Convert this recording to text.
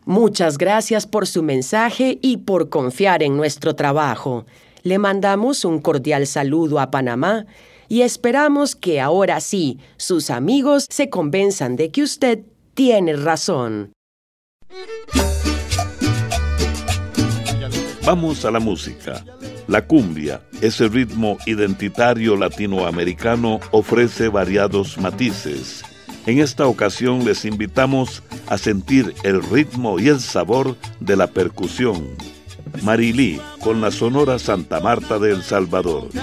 Muchas gracias por su mensaje y por confiar en nuestro trabajo. Le mandamos un cordial saludo a Panamá y esperamos que ahora sí sus amigos se convenzan de que usted tiene razón. Vamos a la música. La cumbia, ese ritmo identitario latinoamericano, ofrece variados matices. En esta ocasión les invitamos a sentir el ritmo y el sabor de la percusión. Marilí, con la Sonora Santa Marta de El Salvador.